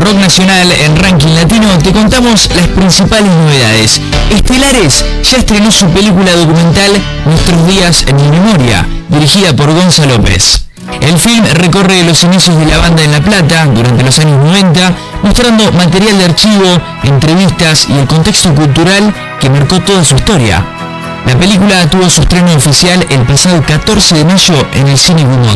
rock nacional en Ranking Latino te contamos las principales novedades. Estelares ya estrenó su película documental Nuestros días en mi memoria, dirigida por Gonza López. El film recorre los inicios de la banda en La Plata durante los años 90, mostrando material de archivo, entrevistas y el contexto cultural que marcó toda su historia. La película tuvo su estreno oficial el pasado 14 de mayo en el Cine Gumont.